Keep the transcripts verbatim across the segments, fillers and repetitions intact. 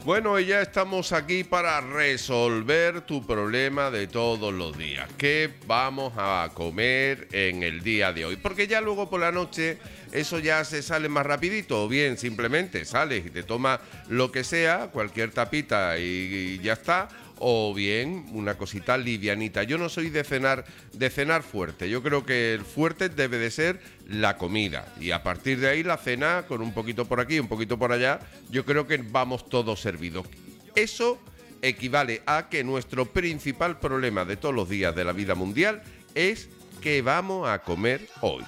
Bueno, y ya estamos aquí para resolver tu problema de todos los días. ¿Qué vamos a comer en el día de hoy? Porque ya luego por la noche eso ya se sale más rapidito. O bien simplemente sales y te tomas lo que sea, cualquier tapita y, y ya está. O bien una cosita livianita. Yo no soy de cenar, de cenar fuerte. Yo creo que el fuerte debe de ser la comida. Y a partir de ahí la cena con un poquito por aquí, un poquito por allá. Yo creo que vamos todos servidos. Eso equivale a que nuestro principal problema de todos los días de la vida mundial es qué vamos a comer hoy.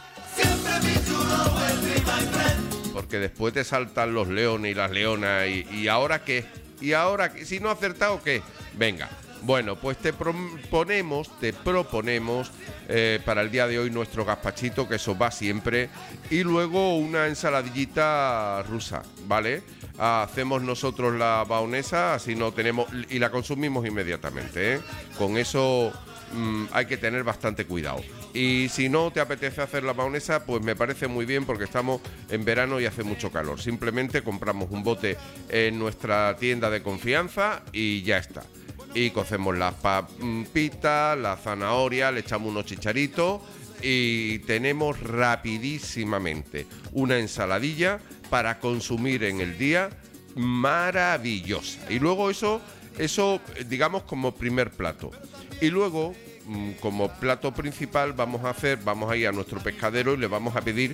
Porque después te saltan los leones y las leonas y, y ahora qué. Y ahora, si no ha acertado, ¿qué? Venga, bueno, pues te proponemos, te proponemos eh, para el día de hoy nuestro gazpachito, que eso va siempre, y luego una ensaladillita rusa, ¿vale? Hacemos nosotros la baonesa, así no tenemos, y la consumimos inmediatamente, ¿eh? Con eso mmm, hay que tener bastante cuidado. Y si no te apetece hacer la baonesa, pues me parece muy bien porque estamos en verano y hace mucho calor. Simplemente compramos un bote en nuestra tienda de confianza y ya está. Y cocemos las papitas, la zanahoria, le echamos unos chicharitos y tenemos rapidísimamente una ensaladilla para consumir en el día maravillosa. Y luego eso, eso digamos como primer plato. Y luego, como plato principal, vamos a hacer, vamos a ir a nuestro pescadero y le vamos a pedir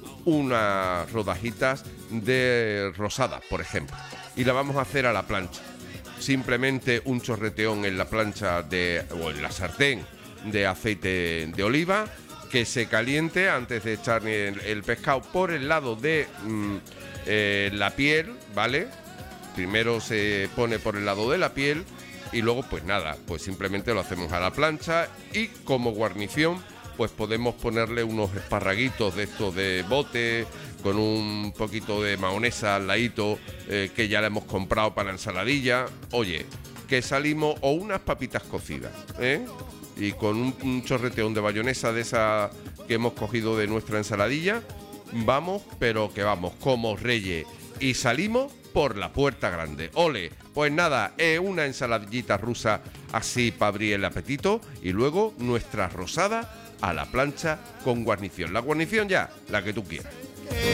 unas rodajitas de rosada, por ejemplo, y la vamos a hacer a la plancha. Simplemente un chorreteón en la plancha de, o en la sartén de aceite de oliva, que se caliente antes de echar el, el pescado por el lado de mm, eh, la piel, ¿vale? Primero se pone por el lado de la piel. Y luego, pues nada, pues simplemente lo hacemos a la plancha y como guarnición, pues podemos ponerle unos esparraguitos de estos de bote, con un poquito de mayonesa al ladito, eh, que ya le hemos comprado para la ensaladilla. Oye, que salimos, o unas papitas cocidas, ¿eh? Y con un, un chorreteón de mayonesa de esa que hemos cogido de nuestra ensaladilla, vamos, pero que vamos, como reyes. Y salimos por la puerta grande. ¡Ole! Pues nada, eh, una ensaladillita rusa así para abrir el apetito y luego nuestra rosada a la plancha con guarnición. La guarnición ya, la que tú quieras.